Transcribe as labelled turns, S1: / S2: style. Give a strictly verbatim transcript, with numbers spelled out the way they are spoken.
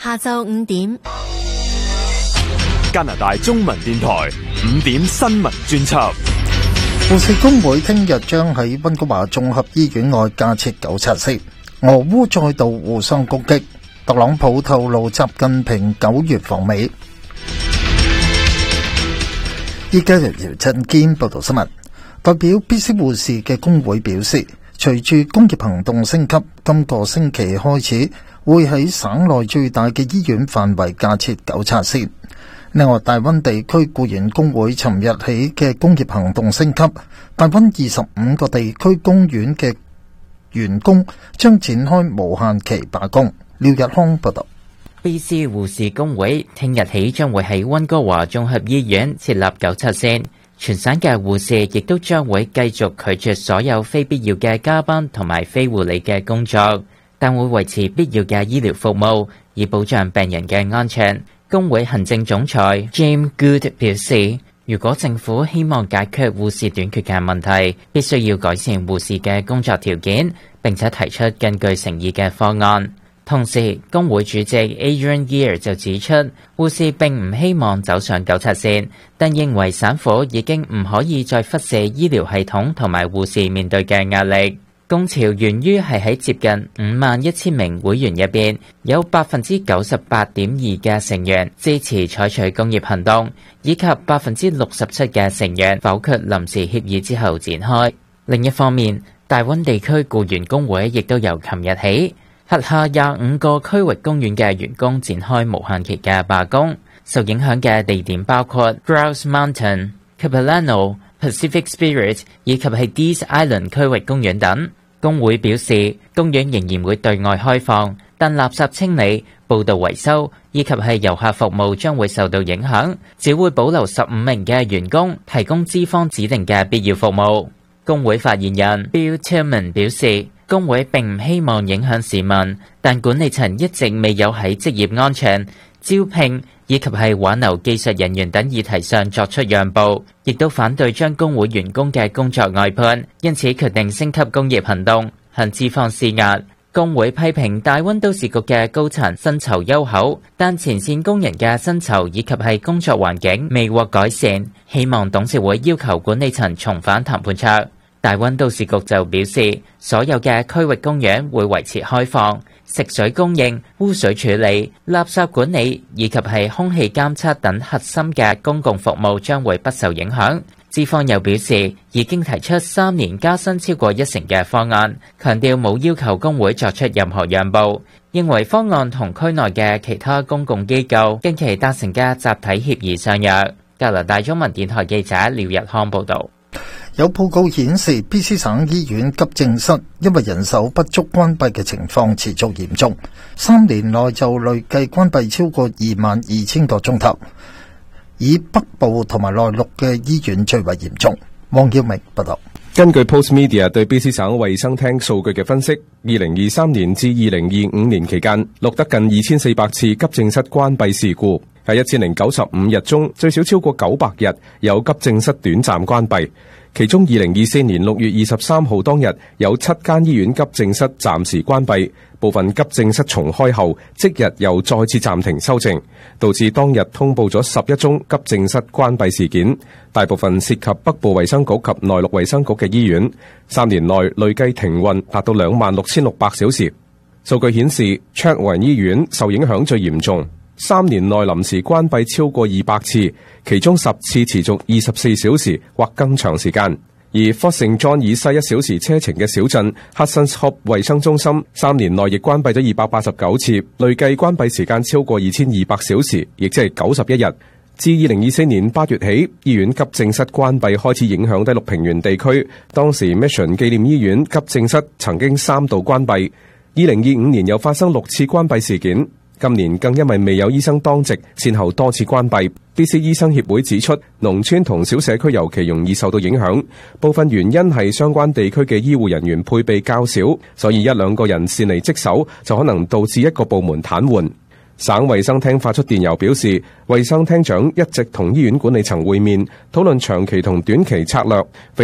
S1: 下晝五點，
S2: 加拿大中文電台五點新聞專輯。
S3: 護士工會聽日將喺溫哥華綜合醫院外架設糾察線。俄烏再度互相攻擊，特朗普透露習近平九月訪美。依家由姚振堅報道新聞。代表 B C 護士嘅工會表示，隨住工業行動升級，今個星期開始會喺省內最大嘅醫院範圍架設糾察線。另外，大溫地區僱員工會尋日起嘅工業行動升級，大溫二十五個地區公園嘅員工將展開無限期罷工。廖日康報道。
S4: B C 護士工會聽日起將會喺溫哥華綜合醫院設立糾察線，全省嘅護士亦都將會繼續拒絕所有非必要嘅加班同埋非護理嘅工作，但會維持必要嘅醫療服務，以保障病人嘅安全。工會行政總裁 James Good 表示，如果政府希望解決護士短缺嘅問題，必須要改善護士嘅工作條件，並且提出更具誠意嘅方案。同時，工會主席 Adrian Year 就指出，護士並唔希望走上糾察線，但認為省府已經唔可以再忽視醫療系統同埋護士面對嘅壓力。工潮源於係喺接近五萬一千名會員入邊，有百分之九十八點二嘅成員支持採取工業行動，以及百分之六十七嘅成員否決臨時協議之後展開。另一方面，大溫地區僱員工會亦都由琴日起，轄下廿五個區域公園嘅員工展開無限期嘅罷工。受影響嘅地點包括 Grouse Mountain、Capilano、Pacific Spirit 以及係 Dease Island 區域公園等。工會表示，公園仍然會對外開放，但垃圾清理、報道維修以及係遊客服務將會受到影響，只會保留十五名嘅員工提供資方指定嘅必要服務。工會發言人 Bill Tillman 表示，工會並唔希望影響市民，但管理層一直未有喺職業安全、招聘以及係挽留技術人員等議題上作出讓步，亦都反對將工會員工嘅工作外判，因此決定升級工業行動，向資方施壓。工會批評大溫都市局嘅高層薪酬優厚，但前線工人嘅薪酬以及係工作環境未獲改善，希望董事會要求管理層重返談判桌。大溫都市局就表示，所有嘅區域公園會維持開放，食水供應、污水處理、垃圾管理以及係空氣監測等核心嘅公共服務將會不受影響。資方又表示，已經提出三年加薪超過一成嘅方案，強調冇要求工會作出任何讓步，認為方案同區內嘅其他公共機構近期達成嘅集體協議相若。加拿大中文電台記者廖日康報導。
S3: 有報告顯示 ，B C 省醫院急症室因為人手不足關閉嘅情況持續嚴重，三年內就累計關閉超過二萬二千個鐘頭，以北部同埋內陸嘅醫院最為嚴重。汪耀明報道。
S5: 根據 Postmedia 對 B C 省衛生廳數據嘅分析，二零二三年至二零二五年期間錄得近二千四百次急症室關閉事故，喺一千零九十五日中，最少超過九百日有急症室短暫關閉。其中二零二四年六月二十三號當日有七間醫院急症室暫時關閉，部分急症室重開後即日又再次暫停修正，導致當日通報咗十一宗急症室關閉事件，大部分涉及北部衛生局及內陸衛生局嘅醫院。三年內累計停運達到兩萬六千六百小時。數據顯示，卓雲醫院受影響最嚴重，三年內臨時關閉超過二百次，其中十次持續二十四小時或更長時間。而 Fort Saint John 以西一小時車程嘅小鎮 Hudson's Hope 衛生中心，三年內亦關閉咗二百八十九次，累計關閉時間超過二千二百小時，亦即係九十一日。自二零二四年八月起，醫院急症室關閉開始影響低陸平原地區，當時 Mission 紀念醫院急症室曾經三度關閉。二零二五年又發生六次關閉事件。今年更因為未有醫生當值，先後多次關閉。B C 醫生協會指出，農村同小社區尤其容易受到影響，部分原因係相關地區嘅醫護人員配備較少，所以一兩個人擅離職守就可能導致一個部門癱瘓。省衛生廳發出電郵表示，衛生廳長一直同醫院管理層會面，討論長期同短期策略。